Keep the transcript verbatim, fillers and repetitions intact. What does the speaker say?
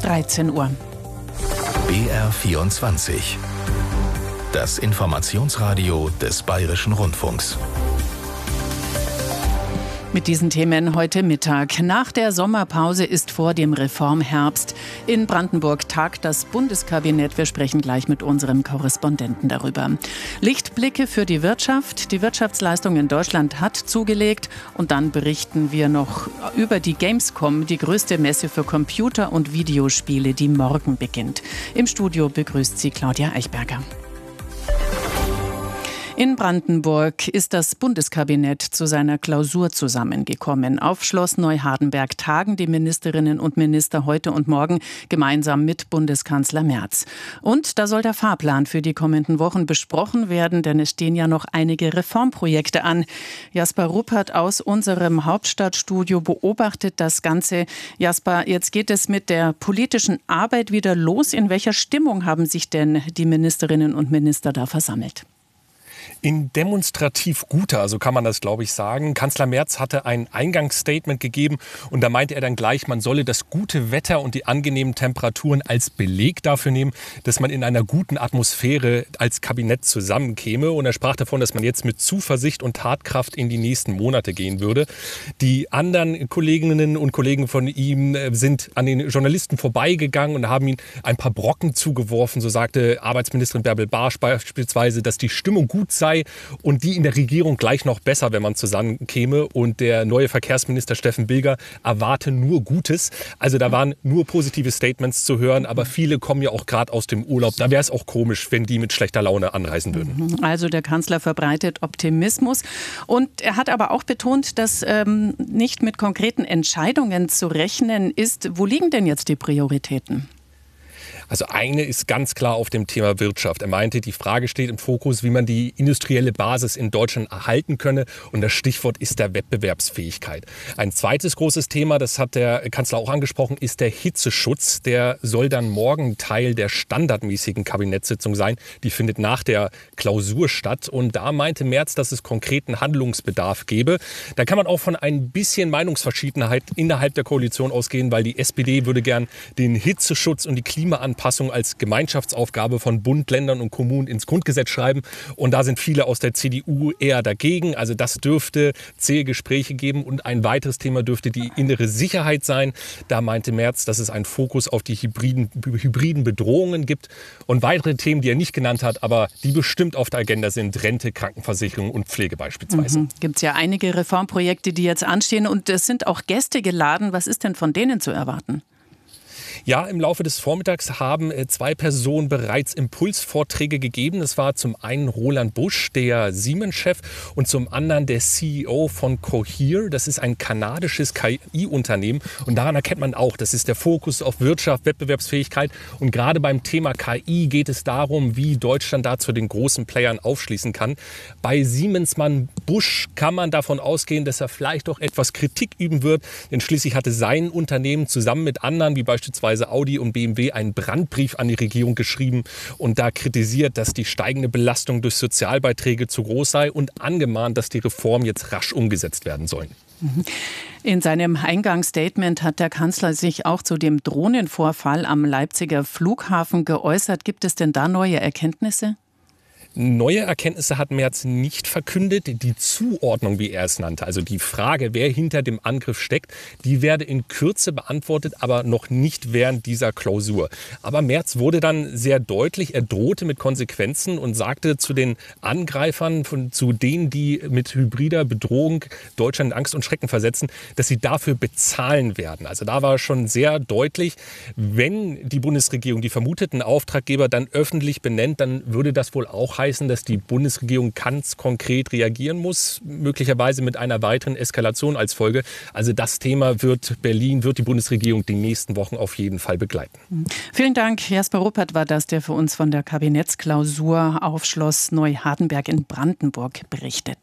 dreizehn Uhr. B R vierundzwanzig. Das Informationsradio des Bayerischen Rundfunks. Mit diesen Themen heute Mittag. Nach der Sommerpause ist vor dem Reformherbst. In Brandenburg tagt das Bundeskabinett. Wir sprechen gleich mit unserem Korrespondenten darüber. Lichtblicke für die Wirtschaft. Die Wirtschaftsleistung in Deutschland hat zugelegt. Und dann berichten wir noch über die Gamescom, die größte Messe für Computer- und Videospiele, die morgen beginnt. Im Studio begrüßt sie Claudia Eichberger. In Brandenburg ist das Bundeskabinett zu seiner Klausur zusammengekommen. Auf Schloss Neuhardenberg tagen die Ministerinnen und Minister heute und morgen gemeinsam mit Bundeskanzler Merz. Und da soll der Fahrplan für die kommenden Wochen besprochen werden, denn es stehen ja noch einige Reformprojekte an. Jasper Ruppert aus unserem Hauptstadtstudio beobachtet das Ganze. Jasper, jetzt geht es mit der politischen Arbeit wieder los. In welcher Stimmung haben sich denn die Ministerinnen und Minister da versammelt? In demonstrativ guter, so kann man das, glaube ich, sagen. Kanzler Merz hatte ein Eingangsstatement gegeben und da meinte er dann gleich, man solle das gute Wetter und die angenehmen Temperaturen als Beleg dafür nehmen, dass man in einer guten Atmosphäre als Kabinett zusammenkäme. Und er sprach davon, dass man jetzt mit Zuversicht und Tatkraft in die nächsten Monate gehen würde. Die anderen Kolleginnen und Kollegen von ihm sind an den Journalisten vorbeigegangen und haben ihm ein paar Brocken zugeworfen. So sagte Arbeitsministerin Bärbel Barsch beispielsweise, dass die Stimmung gut sei und die in der Regierung gleich noch besser, wenn man zusammenkäme. Und der neue Verkehrsminister Steffen Bilger erwarte nur Gutes. Also da waren nur positive Statements zu hören, aber viele kommen ja auch gerade aus dem Urlaub. Da wäre es auch komisch, wenn die mit schlechter Laune anreisen würden. Also der Kanzler verbreitet Optimismus. Und er hat aber auch betont, dass ähm, nicht mit konkreten Entscheidungen zu rechnen ist. Wo liegen denn jetzt die Prioritäten? Also eine ist ganz klar auf dem Thema Wirtschaft. Er meinte, die Frage steht im Fokus, wie man die industrielle Basis in Deutschland erhalten könne. Und das Stichwort ist der Wettbewerbsfähigkeit. Ein zweites großes Thema, das hat der Kanzler auch angesprochen, ist der Hitzeschutz. Der soll dann morgen Teil der standardmäßigen Kabinettssitzung sein. Die findet nach der Klausur statt. Und da meinte Merz, dass es konkreten Handlungsbedarf gäbe. Da kann man auch von ein bisschen Meinungsverschiedenheit innerhalb der Koalition ausgehen, weil die S P D würde gern den Hitzeschutz und die Klimaanpassung als Gemeinschaftsaufgabe von Bund, Ländern und Kommunen ins Grundgesetz schreiben. Und da sind viele aus der C D U eher dagegen. Also das dürfte zähe Gespräche geben. Und ein weiteres Thema dürfte die innere Sicherheit sein. Da meinte Merz, dass es einen Fokus auf die hybriden, hybriden Bedrohungen gibt. Und weitere Themen, die er nicht genannt hat, aber die bestimmt auf der Agenda sind, Rente, Krankenversicherung und Pflege beispielsweise. Mhm. Gibt es ja einige Reformprojekte, die jetzt anstehen. Und es sind auch Gäste geladen. Was ist denn von denen zu erwarten? Ja, im Laufe des Vormittags haben zwei Personen bereits Impulsvorträge gegeben. Das war zum einen Roland Busch, der Siemens-Chef, und zum anderen der C E O von Cohere. Das ist ein kanadisches K I-Unternehmen. Und daran erkennt man auch, das ist der Fokus auf Wirtschaft, Wettbewerbsfähigkeit. Und gerade beim Thema K I geht es darum, wie Deutschland da zu den großen Playern aufschließen kann. Bei Siemens-Mann Busch kann man davon ausgehen, dass er vielleicht auch etwas Kritik üben wird. Denn schließlich hatte sein Unternehmen zusammen mit anderen, wie beispielsweise Audi und B M W, einen Brandbrief an die Regierung geschrieben und da kritisiert, dass die steigende Belastung durch Sozialbeiträge zu groß sei und angemahnt, dass die Reformen jetzt rasch umgesetzt werden sollen. In seinem Eingangsstatement hat der Kanzler sich auch zu dem Drohnenvorfall am Leipziger Flughafen geäußert. Gibt es denn da neue Erkenntnisse? Neue Erkenntnisse hat Merz nicht verkündet. Die Zuordnung, wie er es nannte, also die Frage, wer hinter dem Angriff steckt, die werde in Kürze beantwortet, aber noch nicht während dieser Klausur. Aber Merz wurde dann sehr deutlich, er drohte mit Konsequenzen und sagte zu den Angreifern, von, zu denen, die mit hybrider Bedrohung Deutschland in Angst und Schrecken versetzen, dass sie dafür bezahlen werden. Also da war schon sehr deutlich, wenn die Bundesregierung die vermuteten Auftraggeber dann öffentlich benennt, dann würde das wohl auch heißen, dass die Bundesregierung ganz konkret reagieren muss, möglicherweise mit einer weiteren Eskalation als Folge. Also das Thema wird Berlin, wird die Bundesregierung die nächsten Wochen auf jeden Fall begleiten. Vielen Dank. Jasper Ruppert war das, der für uns von der Kabinettsklausur auf Schloss Neuhardenberg in Brandenburg berichtet.